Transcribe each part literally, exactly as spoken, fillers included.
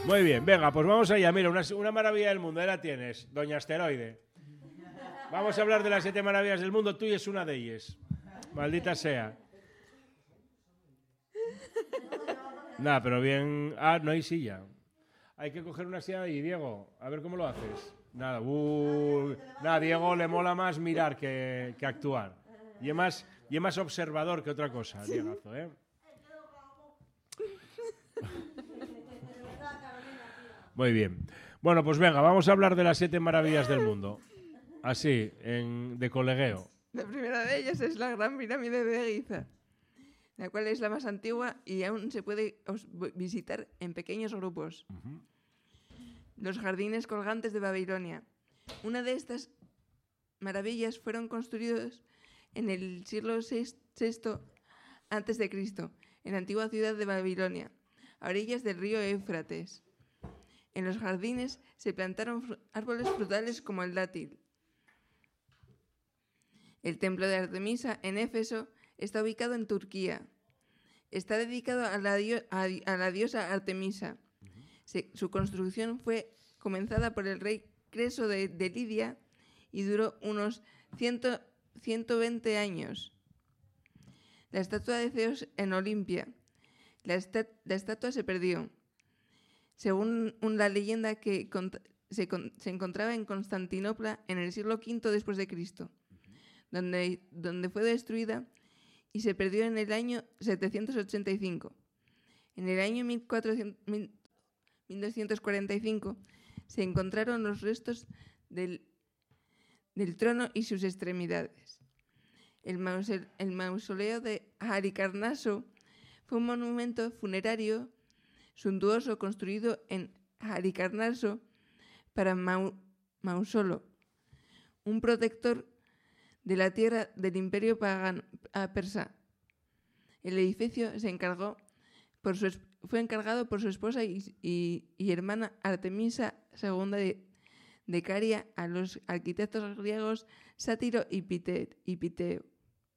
Muy bien, venga, pues vamos allá. Mira, una, una maravilla del mundo, ahí la tienes, doña Asteroide. Vamos a hablar de las siete maravillas del mundo, tú y es una de ellas. Maldita sea. Nada, pero bien... Ah, no hay silla. Hay que coger una silla ahí, Diego. A ver cómo lo haces. Nada, uh, nada, Diego le mola más mirar que, que actuar. Y es más, y es más observador que otra cosa, Diegazo, ¿eh? Muy bien. Bueno, pues venga, vamos a hablar de las siete maravillas del mundo. Así, en, de colegueo. La primera de ellas es la Gran Pirámide de Giza, la cual es la más antigua y aún se puede visitar en pequeños grupos. Uh-huh. Los jardines colgantes de Babilonia. Una de estas maravillas fueron construidos en el siglo sexto antes de Cristo, en la antigua ciudad de Babilonia, a orillas del río Éufrates. En los jardines se plantaron fr- árboles frutales como el dátil. El templo de Artemisa en Éfeso está ubicado en Turquía. Está dedicado a la, dio- a, a la diosa Artemisa. Se, su construcción fue comenzada por el rey Creso de, de Lidia y duró unos cien, ciento veinte años. La estatua de Zeus en Olimpia. La, esta, la estatua se perdió. Según la leyenda que se, se encontraba en Constantinopla en el siglo quinto después de Cristo, donde, donde fue destruida y se perdió en el año setecientos ochenta y cinco. En el año mil doscientos cuarenta y cinco se encontraron los restos del, del trono y sus extremidades. El, mause, el mausoleo de Halicarnaso fue un monumento funerario suntuoso construido en Halicarnaso para Mau, Mausolo, un protector de la tierra del imperio pagano, persa. El edificio se encargó por su, fue encargado por su esposa y, y, y hermana Artemisa segunda de, de Caria a los arquitectos griegos Sátiro y, Pite, y Piteo.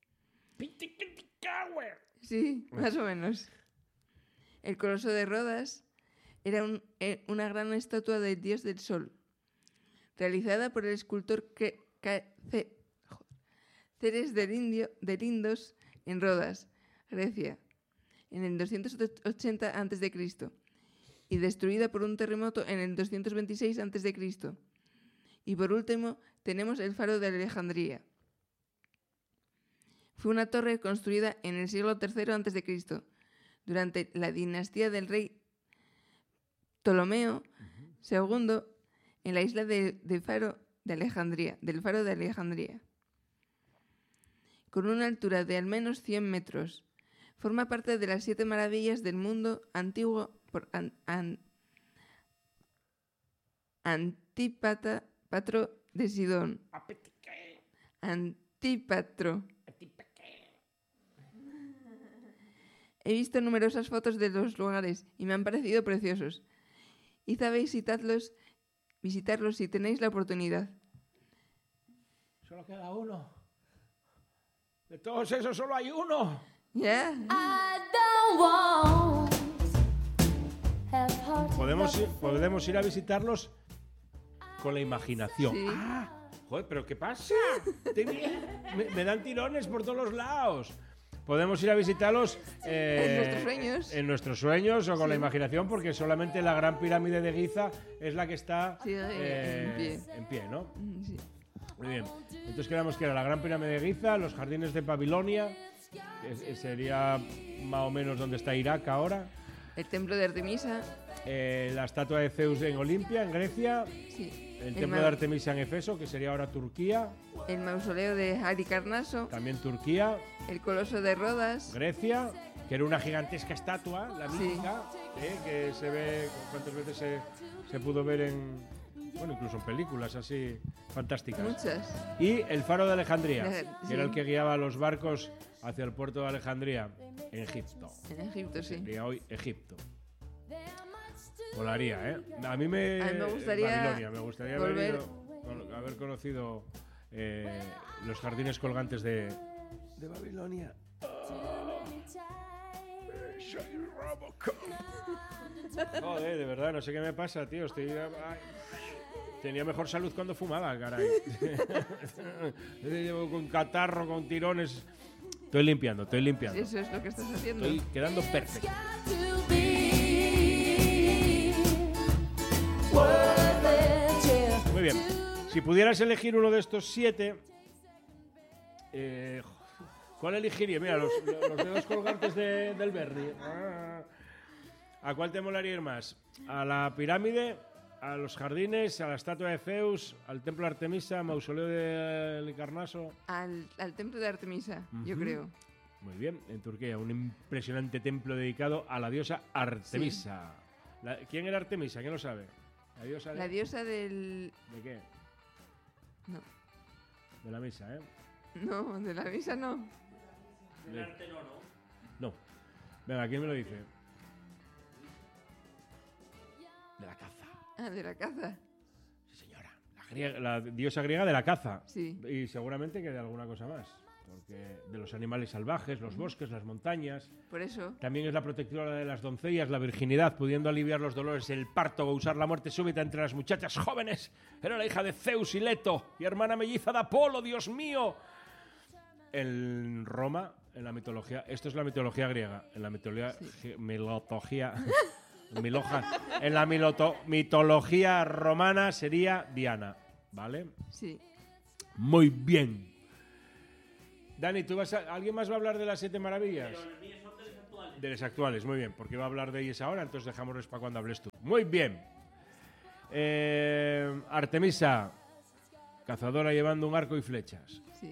Sí, más o menos. El Coloso de Rodas era un, eh, una gran estatua del dios del sol, realizada por el escultor que, que, C, Ceres de, Indio, de Lindos en Rodas, Grecia, en el doscientos ochenta antes de Cristo y destruida por un terremoto en el doscientos veintiséis antes de Cristo. Y por último tenemos el Faro de Alejandría. Fue una torre construida en el siglo tercero antes de Cristo, durante la dinastía del rey Ptolomeo segundo en la isla de, de Faro de Alejandría, del Faro de Alejandría. Con una altura de al menos cien metros. Forma parte de las siete maravillas del mundo antiguo por an, an, Antípatro de Sidón. Antípatro. He visto numerosas fotos de los lugares y me han parecido preciosos. Id a visitarlos, visitarlos si tenéis la oportunidad. Solo queda uno. De todos esos solo hay uno. ¿Ya? Podemos ir, podemos ir a visitarlos con la imaginación. Sí. Ah, joder, ¿pero qué pasa? me, me dan tirones por todos los lados. Podemos ir a visitarlos eh, en nuestros sueños. En nuestros sueños o con sí. la imaginación, porque solamente la Gran Pirámide de Giza es la que está sí, eh, en, pie. en pie, ¿no? Sí. Muy bien. Entonces quedamos que era la Gran Pirámide de Giza, los jardines de Babilonia, que sería más o menos donde está Irak ahora. El templo de Artemisa. Eh, la estatua de Zeus en Olimpia, en Grecia. Sí. El, el templo de Artemisa en Efeso, que sería ahora Turquía. El mausoleo de Halicarnaso. También Turquía. El Coloso de Rodas. Grecia, que era una gigantesca estatua, la mítica, sí. eh, que se ve, cuántas veces se, se pudo ver en, bueno, incluso en películas así fantásticas. Muchas. Y el Faro de Alejandría, La, que sí. era el que guiaba los barcos hacia el puerto de Alejandría, en Egipto. En Egipto, sí. Sería hoy Egipto. Molaría, ¿eh? A mí me, a mí me gustaría, Babilonia, me gustaría volver... haber, ido, haber conocido eh, los jardines colgantes de, de Babilonia. Oh, soy boca. Joder, de verdad, no sé qué me pasa, tío. Estoy... Ay. Tenía mejor salud cuando fumaba, caray. Con catarro, con tirones. Estoy limpiando, estoy limpiando. Eso es lo que estás haciendo. Estoy quedando perfecto. Muy bien. Si pudieras elegir uno de estos siete, eh, ¿cuál elegirías? Mira, los, los dedos colgantes de, del Bernie. Ah. ¿A cuál te molaría ir más? ¿A la pirámide? ¿A los jardines? ¿A la estatua de Zeus? ¿Al templo de Artemisa? ¿Mausoleo de Halicarnaso? Al, al templo de Artemisa, uh-huh. yo creo. Muy bien, en Turquía, un impresionante templo dedicado a la diosa Artemisa. Sí. La, ¿Quién era Artemisa? ¿Quién lo sabe? La diosa, de... la diosa del... ¿De qué? No. De la misa, ¿eh? No, de la misa no. Del arte no, ¿no? No. Venga, ¿quién me lo dice? De la caza. Ah, de la caza. Sí, señora. La, griega, la diosa griega de la caza. Sí. Y seguramente que de alguna cosa más. Porque de los animales salvajes, los bosques, las montañas. Por eso. También es la protectora de las doncellas, la virginidad, pudiendo aliviar los dolores, el parto o usar la muerte súbita entre las muchachas jóvenes. Era la hija de Zeus y Leto y hermana melliza de Apolo, Dios mío. En Roma, en la mitología, esto es la mitología griega, en la mitología, sí. milotología, miloja, en la miloto, mitología romana sería Diana, ¿vale? Sí. Muy bien. Dani, ¿tú vas a, ¿alguien más va a hablar de las siete maravillas? Pero las mías son de las actuales. De las actuales, muy bien, porque va a hablar de ellas ahora, entonces dejámosles para cuando hables tú. Muy bien. Eh, Artemisa, cazadora llevando un arco y flechas. Sí.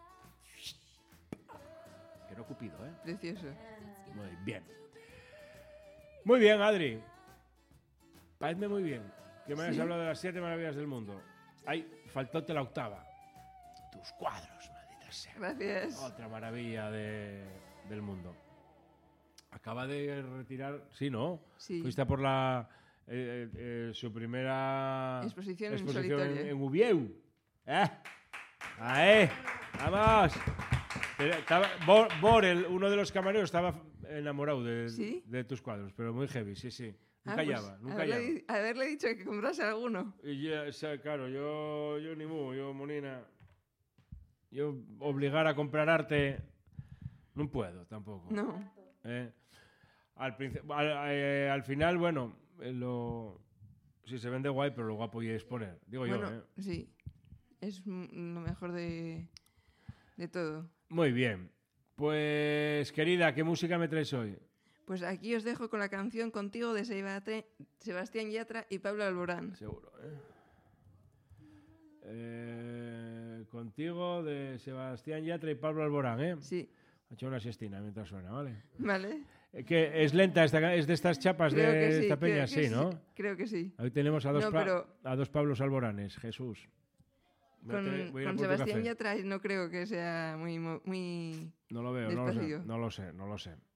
Pero Cupido, ¿eh? Precioso. Muy bien. Muy bien, Adri. Paradme muy bien que me hayas ¿Sí? hablado de las siete maravillas del mundo. Ay, faltóte la octava. Tus cuadros, maldita sea. Gracias. Otra maravilla de, del mundo. Acaba de retirar... Sí, ¿no? Sí. Fuiste a por la... Eh, eh, su primera... Exposición, exposición en en, solitario. en Ubieu. ¿Eh? ¡Ahí! ¡Vamos! Estaba, Bor, Borel, uno de los camareros, estaba enamorado de, ¿Sí? de tus cuadros, pero muy heavy, sí, sí. Nunca Ah, pues, llama, nunca haberle, llama. haberle dicho que comprase alguno. Y ya, o sea, claro, yo, yo ni mu, yo, Monina, yo obligar a comprar arte, no puedo tampoco. No. ¿Eh? Al, al, eh, al final, bueno, eh, lo, si se vende guay, pero lo guapo y es poner, digo Bueno, yo, ¿eh? sí. Es m- lo mejor de, de todo. Muy bien. Pues, querida, ¿qué música me traes hoy? Pues aquí os dejo con la canción Contigo de Sebate- Sebastián Yatra y Pablo Alborán. Seguro, ¿eh? Eh, Contigo de Sebastián Yatra y Pablo Alborán, ¿eh? Sí. Ha hecho una siestina mientras suena, ¿vale? ¿Vale? Eh, que es lenta, esta, es de estas chapas Creo de que sí, esta peña, creo que sí, ¿no? Creo que sí. Hoy tenemos a dos, No, pa- pero- a dos Pablos Alboranes, Jesús. Voy a Con, tener- voy a ir a con por tu Sebastián café. Yatra no creo que sea muy... mo- muy... No lo veo, no lo sé, Despacillo. no lo sé, no lo sé.